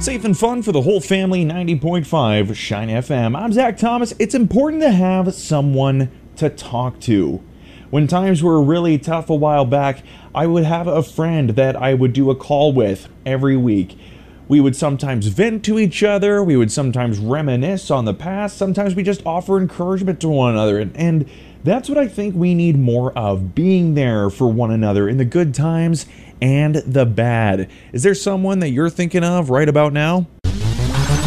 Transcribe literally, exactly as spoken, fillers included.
Safe and fun for the whole family, ninety point five Shine F M. I'm Zach Thomas. It's important to have someone to talk to. When times were really tough a while back, I would have a friend that I would do a call with every week. We would sometimes vent to each other, we would sometimes reminisce on the past, sometimes we just offer encouragement to one another, and, and that's what I think we need more of, being there for one another in the good times and the bad. Is there someone that you're thinking of right about now?